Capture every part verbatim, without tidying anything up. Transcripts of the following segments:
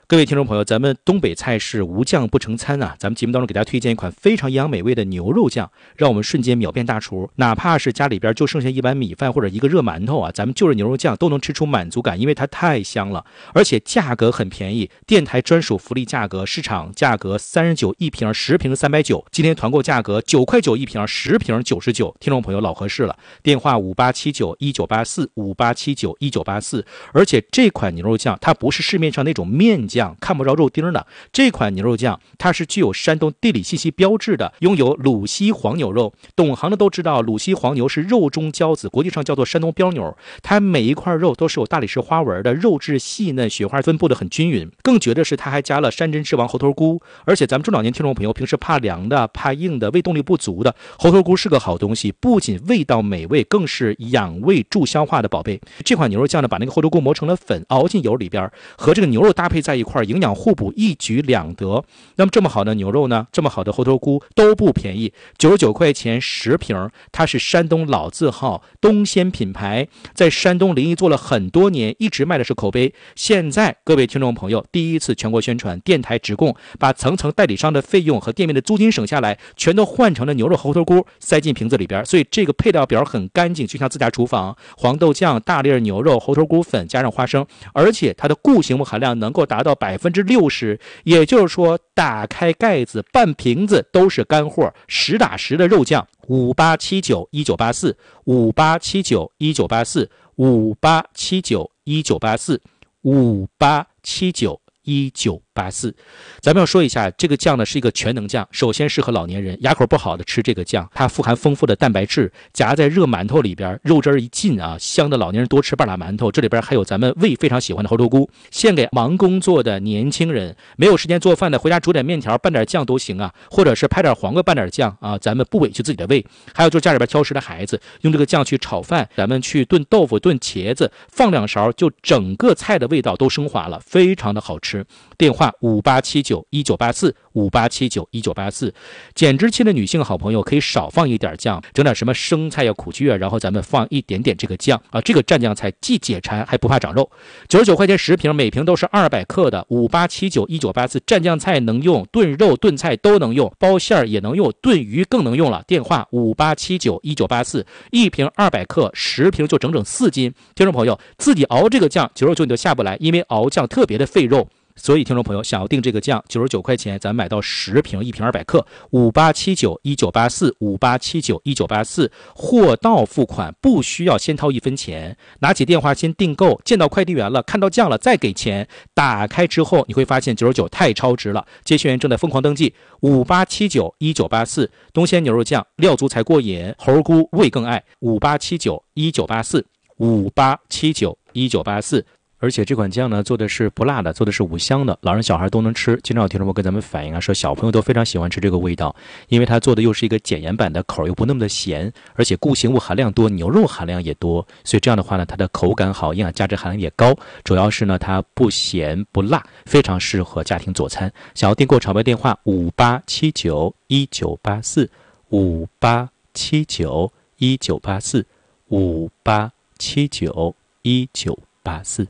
各位听众朋友，咱们东北菜是无酱不成餐啊！咱们节目当中给大家推荐一款非常营养美味的牛肉酱，让我们瞬间秒变大厨。哪怕是家里边就剩下一碗米饭或者一个热馒头啊，咱们就着牛肉酱都能吃出满足感，因为它太香了，而且价格很便宜，电台专属福利价格，市场价格三十九一瓶，十瓶三百九，今天团购价格九块九一瓶，十瓶九十九，听众朋友老合适了。电话五八七九一九八四五八七九一九八四，而且这款牛肉酱它不是市面上那种面酱。看不着肉丁的这款牛肉酱，它是具有山东地理信息标志的，拥有鲁西黄牛肉。懂行的都知道，鲁西黄牛是肉中骄子，国际上叫做山东标牛。它每一块肉都是有大理石花纹的，肉质细嫩，雪花分布的很均匀。更绝的是，它还加了山珍之王猴头菇。而且咱们中老年听众朋友平时怕凉的、怕硬的、胃动力不足的，猴头菇是个好东西，不仅味道美味，更是养胃助消化的宝贝。这款牛肉酱呢，把那个猴头菇磨成了粉，熬进油里边，和这个牛肉搭配在一块。营养互补，一举两得。那么这么好的牛肉呢，这么好的猴头菇都不便宜，九十九块钱十瓶。它是山东老字号东鲜品牌，在山东临沂做了很多年，一直卖的是口碑。现在各位听众朋友第一次全国宣传，电台直供，把层层代理商的费用和店面的租金省下来，全都换成了牛肉猴头菇塞进瓶子里边，所以这个配料表很干净，就像自家厨房。黄豆酱、大粒牛肉、猴头菇粉加上花生，而且它的固形物含量能够达到百分之六十，也就是说，打开盖子，半瓶子都是干货，实打实的肉酱。五八七九一九八四，五八七九一九八四，五八七九一九八四，五八七九一九八四。咱们要说一下，这个酱呢是一个全能酱，首先适合老年人，牙口不好的吃这个酱，它富含丰富的蛋白质，夹在热馒头里边，肉汁一进啊，香的老年人多吃半拉馒头。这里边还有咱们胃非常喜欢的猴头菇，献给忙工作的年轻人，没有时间做饭的，回家煮点面条拌点酱都行啊，或者是拍点黄瓜拌点酱啊，咱们不委屈自己的胃。还有就是家里边挑食的孩子，用这个酱去炒饭，咱们去炖豆腐、炖茄子，放两勺，就整个菜的味道都升华了，非常的好吃。电话五八七九一九八四，五八七九一九八四。减脂期的女性好朋友可以少放一点酱，整点什么生菜呀、苦苣啊，然后咱们放一点点这个酱啊，这个蘸酱菜既解馋还不怕长肉。九十九块钱十瓶，每瓶都是二百克的。五八七九一九八四，蘸酱菜能用，炖肉炖菜都能用，包馅儿也能用，炖鱼更能用了。电话五八七九一九八四，一瓶二百克，十瓶就整整四斤。听众朋友自己熬这个酱，九十九你都下不来，因为熬酱特别的费肉。所以听众朋友想要订这个酱，九十九块钱，咱买到十瓶，一瓶二百克，五八七九一九八四，五八七九一九八四，货到付款，不需要先掏一分钱，拿起电话先订购，见到快递员了，看到酱了再给钱，打开之后你会发现九十九太超值了。接线员正在疯狂登记，五八七九一九八四，东鲜牛肉酱，料足才过瘾，猴菇味更爱，五八七九一九八四，五八七九一九八四。而且这款酱呢做的是不辣的，做的是五香的，老人小孩都能吃。经常有听众朋友跟咱们反映啊，说小朋友都非常喜欢吃这个味道，因为它做的又是一个减盐版的，口又不那么的咸，而且固形物含量多，牛肉含量也多，所以这样的话呢，它的口感好，营养价值含量也高，主要是呢它不咸不辣，非常适合家庭佐餐。想要订购炒卖电话五八七九一九八四，五八七九一九八四，五八七九一九八四。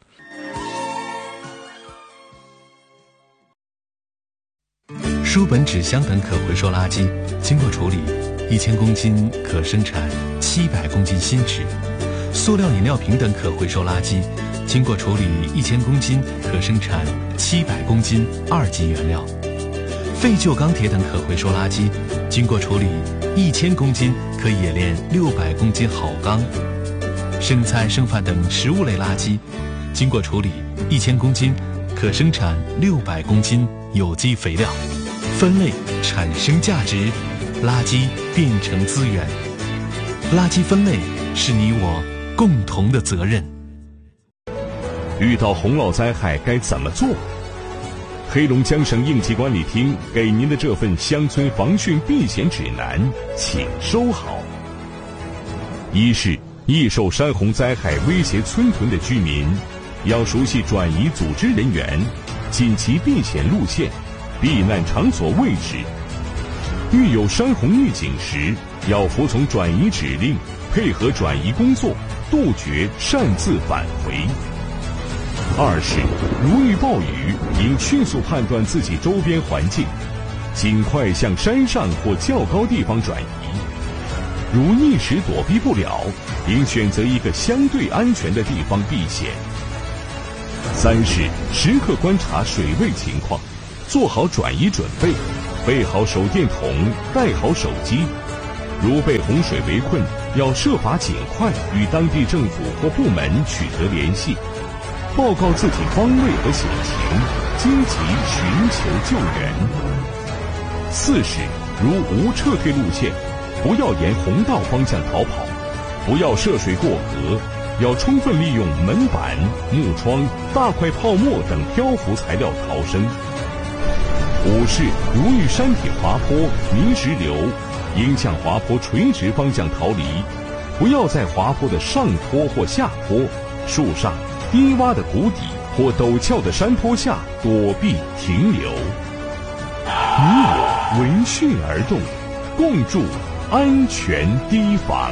书本、纸箱等可回收垃圾经过处理，一千公斤可生产七百公斤新纸；塑料饮料瓶等可回收垃圾经过处理，一千公斤可生产七百公斤二级原料；废旧钢铁等可回收垃圾经过处理，一千公斤可冶炼六百公斤好钢；剩菜剩饭等食物类垃圾经过处理，一千公斤可生产六百公斤有机肥料。分类产生价值，垃圾变成资源。垃圾分类是你我共同的责任。 遇到洪涝灾害该怎么做？黑龙江省应急管理厅给您的这份乡村防汛避险指南，请收好。一是易受山洪灾害威胁村屯的居民，要熟悉转移组织人员、紧急避险路线、避难场所位置。遇有山洪预警时，要服从转移指令，配合转移工作，杜绝擅自返回。 二是如遇暴雨，应迅速判断自己周边环境，尽快向山上或较高地方转移。如一时躲避不了，应选择一个相对安全的地方避险。三是时刻观察水位情况，做好转移准备，备好手电筒，带好手机。如被洪水围困，要设法尽快与当地政府或部门取得联系，报告自己方位和险情，积极寻求救援。四是如无撤退路线，不要沿洪道方向逃跑，不要涉水过河，要充分利用门板、木窗、大块泡沫等漂浮材料逃生。五是如遇山体滑坡、泥石流，应向滑坡垂直方向逃离，不要在滑坡的上坡或下坡、树上、低洼的谷底或陡峭的山坡下躲避停留。你我闻讯而动，共筑安全堤防。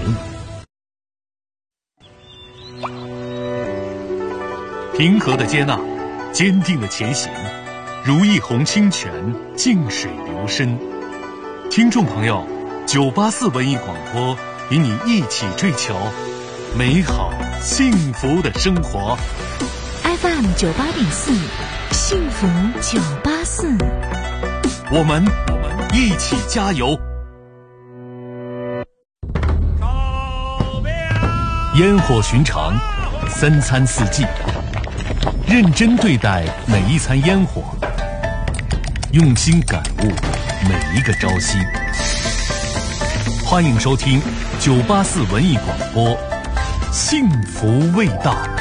平和的接纳，坚定的前行，如一泓清泉，静水流深。听众朋友，九八四文艺广播与你一起追求美好幸福的生活。 F M 九八点四，幸福九八四， 我们我们一起加油。烟火寻常，三餐四季，认真对待每一餐烟火，用心感悟每一个朝夕。欢迎收听九八四文艺广播，幸福味道。